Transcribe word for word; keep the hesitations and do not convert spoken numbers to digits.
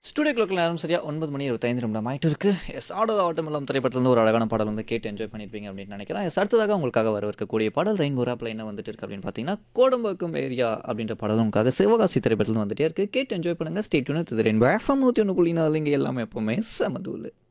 Studio கிளாக்ல நேரம் சரியா ஒன்பது மணி இருபத்தி ஐந்து நிமிடம் ஆயிட்டு இருக்கு. எஸ் ஆடோ ஆட்டமெல்லாம் திரைப்படத்துலேருந்து ஒரு அழகான பாடல் வந்து கேட்டு என்ஜாய் பண்ணியிருப்பீங்க அப்படின்னு நினைக்கிறேன். எஸ் அடுத்ததாக உங்களுக்காக வரவிருக்கக்கூடிய பாடல் ரெயின்போ ஆப்பில் என்ன வந்துட்டு இருக்கு அப்படின்னு பார்த்தீங்கன்னா, கோடம்பாக்கம் ஏரியா அப்படின்ற பாடல் உங்களுக்காக சிவகாசி திரைப்படத்தில் வந்துட்டே இருக்கு. கேட்டு என்ஜாய் பண்ணுங்க. Stay tune with rainbow FM நூற்றி ஒன்று புள்ளி நாலு இங்கே எல்லாமே எப்பவுமே சமதூள்.